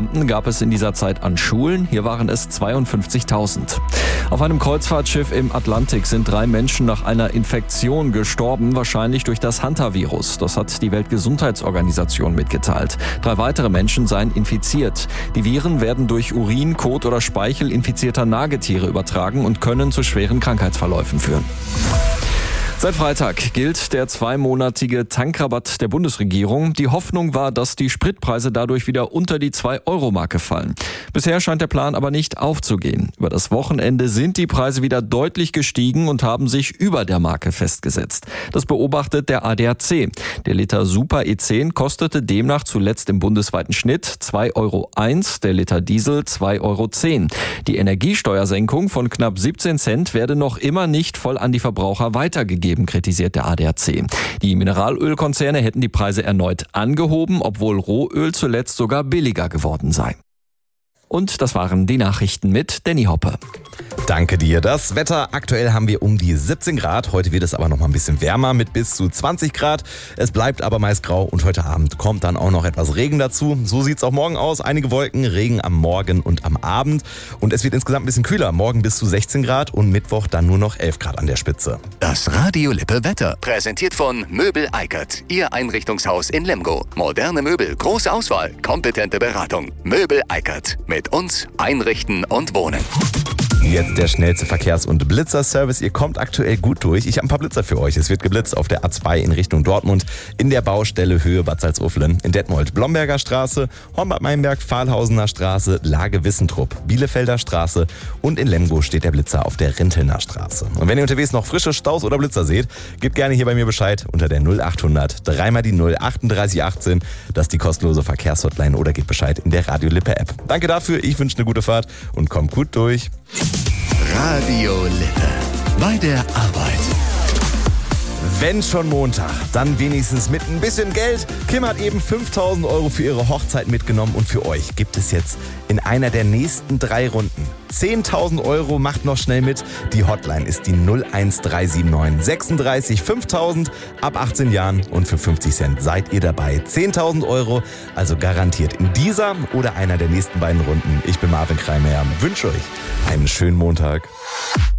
Passanten gab es in dieser Zeit an Schulen. Hier waren es 52.000. Auf einem Kreuzfahrtschiff im Atlantik sind 3 Menschen nach einer Infektion gestorben, wahrscheinlich durch das Hantavirus. Das hat die Weltgesundheitsorganisation mitgeteilt. 3 weitere Menschen seien infiziert. Die Viren werden durch Urin, Kot oder Speichel infizierter Nagetiere übertragen und können zu schweren Krankheitsverläufen führen. Seit Freitag gilt der 2-monatige Tankrabatt der Bundesregierung. Die Hoffnung war, dass die Spritpreise dadurch wieder unter die 2-Euro-Marke fallen. Bisher scheint der Plan aber nicht aufzugehen. Über das Wochenende sind die Preise wieder deutlich gestiegen und haben sich über der Marke festgesetzt. Das beobachtet der ADAC. Der Liter Super E10 kostete demnach zuletzt im bundesweiten Schnitt 2,01 Euro, der Liter Diesel 2,10 Euro. Die Energiesteuersenkung von knapp 17 Cent werde noch immer nicht voll an die Verbraucher weitergegeben, kritisiert der ADAC. Die Mineralölkonzerne hätten die Preise erneut angehoben, obwohl Rohöl zuletzt sogar billiger geworden sei. Und das waren die Nachrichten mit Danny Hoppe. Danke dir. Das Wetter, aktuell haben wir um die 17 Grad. Heute wird es aber noch mal ein bisschen wärmer mit bis zu 20 Grad. Es bleibt aber meist grau und heute Abend kommt dann auch noch etwas Regen dazu. So sieht es auch morgen aus. Einige Wolken, Regen am Morgen und am Abend. Und es wird insgesamt ein bisschen kühler. Morgen bis zu 16 Grad und Mittwoch dann nur noch 11 Grad an der Spitze. Das Radio Lippe Wetter. Präsentiert von Möbel Eikert. Ihr Einrichtungshaus in Lemgo. Moderne Möbel, große Auswahl, kompetente Beratung. Möbel Eikert. Mit uns einrichten und wohnen. Jetzt der schnellste Verkehrs- und Blitzerservice. Ihr kommt aktuell gut durch. Ich habe ein paar Blitzer für euch. Es wird geblitzt auf der A2 in Richtung Dortmund, in der Baustelle Höhe Bad Salzuflen, in Detmold Blomberger Straße, Hornbad Meinberg, Pfahlhausener Straße, Lage Wissentrup, Bielefelder Straße und in Lemgo steht der Blitzer auf der Rintelner Straße. Und wenn ihr unterwegs noch frische Staus oder Blitzer seht, gebt gerne hier bei mir Bescheid unter der 0800 3 mal die 0 38 18. Das ist die kostenlose Verkehrshotline oder gebt Bescheid in der Radio Lippe App. Danke dafür, ich wünsche eine gute Fahrt und kommt gut durch. Radio Lippe. Bei der Arbeit. Wenn schon Montag, dann wenigstens mit ein bisschen Geld. Kim hat eben 5.000 € für ihre Hochzeit mitgenommen und für euch gibt es jetzt in einer der nächsten 3 Runden 10.000 €. Macht noch schnell mit. Die Hotline ist die 01379 36 5000 ab 18 Jahren und für 50 Cent seid ihr dabei. 10.000 €, also garantiert in dieser oder einer der nächsten beiden Runden. Ich bin Marvin Kreimeyer, wünsche euch einen schönen Montag.